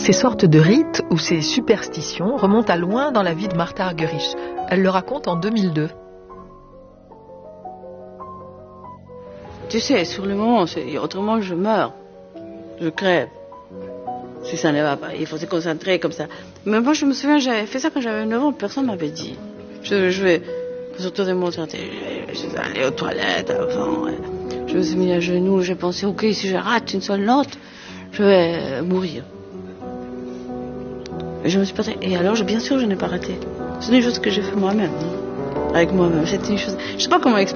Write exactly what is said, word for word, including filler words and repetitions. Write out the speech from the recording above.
Ces sortes de rites ou ces superstitions remontent à loin dans la vie de Martha Argerich. Elle le raconte en deux mille deux. Tu sais, sur le moment, autrement je meurs, je crève. Si ça ne va pas, il faut se concentrer comme ça. Mais moi je me souviens, j'avais fait ça quand j'avais neuf ans, personne ne m'avait dit. Je, je vais, surtout de mon santé, je suis allée aux toilettes avant. Je me suis mis à genoux, j'ai pensé, ok, si je rate une seule note, je vais mourir. Et je me suis pas... Et alors, bien sûr, je n'ai pas raté. C'est une chose que j'ai fait moi-même, hein, avec moi-même. C'était une chose... Je sais pas comment expliquer.